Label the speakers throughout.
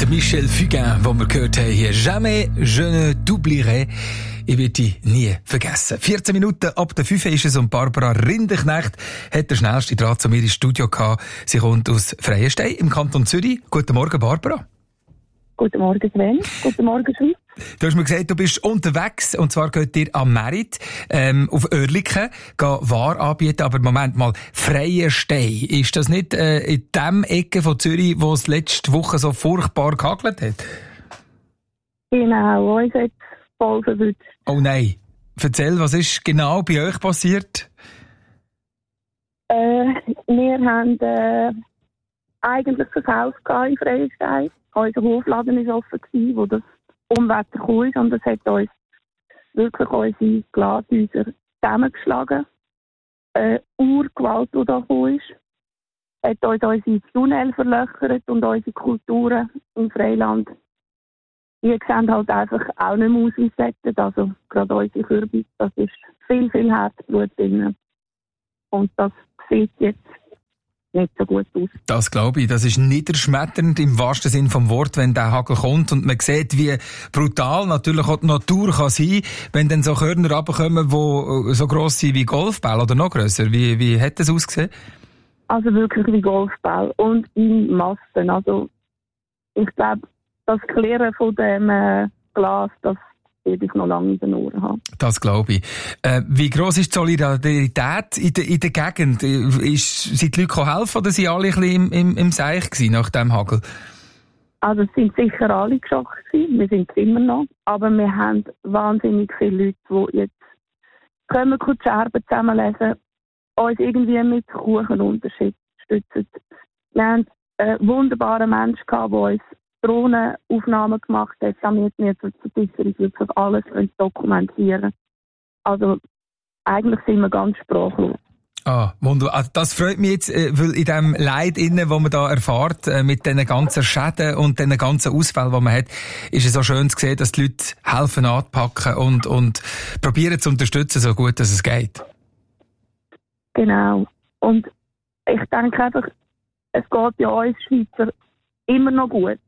Speaker 1: Michel Fugain, den wir gehört haben hier. Jamais je ne t'oublierai. Ich werde dich nie vergessen. 14 Minuten ab der 5 ist es und Barbara Rinderknecht hat den schnellsten Draht zu mir ins Studio gehabt. Sie kommt aus Freienstein im Kanton Zürich. Guten Morgen, Barbara.
Speaker 2: Guten Morgen, Sven. Guten Morgen, Schweiz.
Speaker 1: Du hast mir gesagt, du bist unterwegs, und zwar geht ihr am Merit, auf Oerlikon, Ware anbieten, aber Moment mal, Freienstein, ist das nicht in dem Ecke von Zürich, wo es letzte Woche so furchtbar gehagelt hat?
Speaker 2: Genau, uns hat voll verwünscht.
Speaker 1: Oh nein. Erzähl, was ist genau bei euch passiert?
Speaker 2: Wir haben eigentlich Verkauf in Freienstein. Unser Hofladen war offen, wo das Unwetter kam, und das hat uns wirklich unsere Glashäuser zusammengeschlagen. Urgewalt, die da kam, hat uns unsere Tunnel verlöchert und unsere Kulturen im Freiland. Die sehen halt einfach auch nicht mehr aus wie Sätze. Also gerade unsere Kürbis, das ist viel, viel Herzblut drin. Und das sieht jetzt nicht so gut aus.
Speaker 1: Das glaube ich. Das ist niederschmetternd im wahrsten Sinn vom Wort, wenn der Hagel kommt und man sieht, wie brutal natürlich auch die Natur kann sein, wenn dann so Körner runterkommen, die so gross sind wie Golfbälle oder noch grösser. Wie hat das ausgesehen?
Speaker 2: Also wirklich wie Golfbälle und in Massen. Also ich glaube, das Klären von dem Glas, das werde ich noch lange in den Ohren haben. Das glaube ich.
Speaker 1: Wie gross ist die Solidarität in der Gegend? Sind die Leute helfen oder sind alle ein bisschen im Seich gewesen nach dem Hagel?
Speaker 2: Also es sind sicher alle geschockt gewesen. Wir sind es immer noch. Aber wir haben wahnsinnig viele Leute, die jetzt kommen, die Scherben zusammenlesen, uns irgendwie mit Kuchen unterstützen. Wir haben einen wunderbaren Menschen gehabt, der uns Drohnenaufnahmen gemacht hat, damit wir zur Versicherung wirklich alles dokumentieren können. Also eigentlich sind wir ganz sprachlos.
Speaker 1: Wunderbar. Das freut mich jetzt, weil in dem Leid innen, wo man da erfährt, mit diesen ganzen Schäden und diesen ganzen Ausfällen, die man hat, ist es so schön zu sehen, dass die Leute helfen anzupacken und probieren zu unterstützen, so gut dass es geht.
Speaker 2: Genau. Und ich denke einfach, es geht ja uns Schweizer immer noch gut.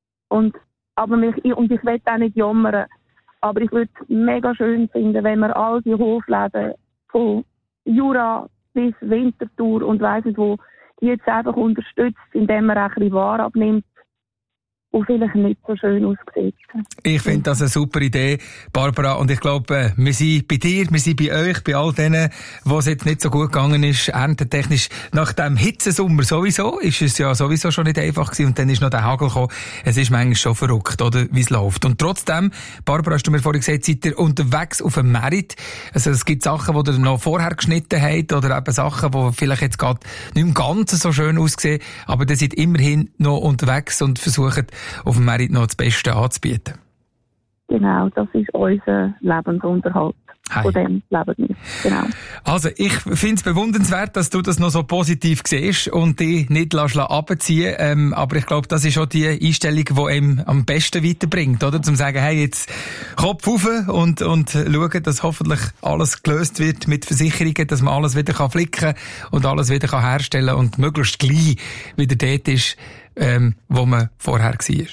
Speaker 2: Ich will auch nicht jammern, aber ich würde es mega schön finden, wenn wir all die Hofläden von Jura bis Winterthur und weiss nicht wo, die jetzt einfach unterstützt, indem man auch ein bisschen Ware abnimmt, und vielleicht nicht so schön aussieht.
Speaker 1: Ich finde das eine super Idee, Barbara, und ich glaube, wir sind bei dir, wir sind bei euch, bei all denen, wo es jetzt nicht so gut gegangen ist, erntetechnisch. Nach dem Hitzesommer sowieso, ist es ja sowieso schon nicht einfach gewesen, und dann ist noch der Hagel gekommen. Es ist manchmal schon verrückt, oder, wie es läuft. Und trotzdem, Barbara, hast du mir vorhin gesagt, seid ihr unterwegs auf dem Merit. Also es gibt Sachen, die ihr noch vorher geschnitten habt, oder eben Sachen, die vielleicht jetzt gerade nicht im Ganzen so schön aussehen, aber ihr seid immerhin noch unterwegs und versucht, auf dem Merit noch das Beste anzubieten.
Speaker 2: Genau, das ist unser Lebensunterhalt. Von dem leben wir. Genau.
Speaker 1: Also, ich finde es bewundernswert, dass du das noch so positiv siehst und dich nicht runterziehen. Aber ich glaube, das ist auch die Einstellung, die einem am besten weiterbringt, oder? Zum sagen, hey, jetzt Kopf rauf und schauen, dass hoffentlich alles gelöst wird mit Versicherungen, dass man alles wieder flicken kann und alles wieder herstellen kann und möglichst gleich wieder dort ist, wo man vorher war.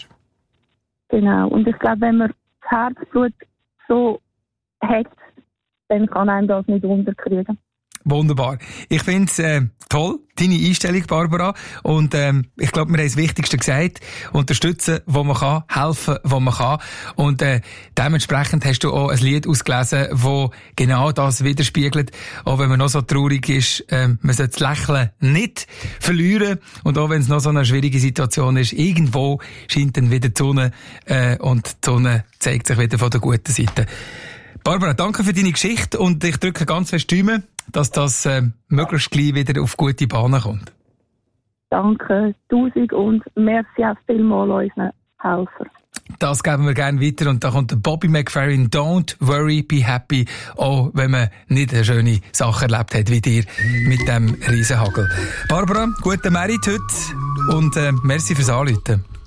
Speaker 2: Genau. Und ich glaube, wenn man das Herzblut so hat, dann kann einem das nicht unterkriegen.
Speaker 1: Wunderbar. Ich finde es toll, deine Einstellung, Barbara. Und ich glaube, wir haben das Wichtigste gesagt. Unterstützen, wo man kann, helfen, wo man kann. Und dementsprechend hast du auch ein Lied ausgelesen, das genau das widerspiegelt. Auch wenn man noch so traurig ist, man sollte das Lächeln nicht verlieren. Und auch wenn es noch so eine schwierige Situation ist, irgendwo scheint dann wieder die Sonne und die Sonne zeigt sich wieder von der guten Seite. Barbara, danke für deine Geschichte und ich drücke ganz fest die Daumen, dass das möglichst gleich wieder auf gute Bahnen kommt.
Speaker 2: Danke, 1000 und merci auch vielmals unseren Helfern.
Speaker 1: Das geben wir gerne weiter und da kommt der Bobby McFerrin, Don't Worry, Be Happy, auch wenn man nicht eine schöne Sache erlebt hat wie dir mit dem Riesenhagel. Barbara, guten Merit heute und merci fürs Anrufen.